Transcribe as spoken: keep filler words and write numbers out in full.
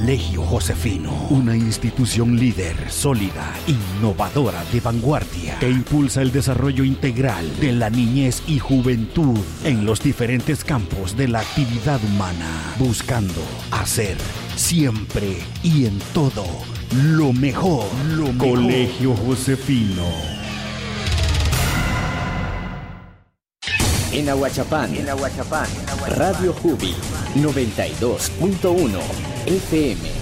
Colegio Josefino, una institución líder, sólida, innovadora, de vanguardia, que impulsa el desarrollo integral de la niñez y juventud en los diferentes campos de la actividad humana, buscando hacer siempre y en todo lo mejor. Lo mejor. Colegio Josefino. En Ahuachapán, en Ahuachapán, Radio Jubi noventa y dos punto uno F M.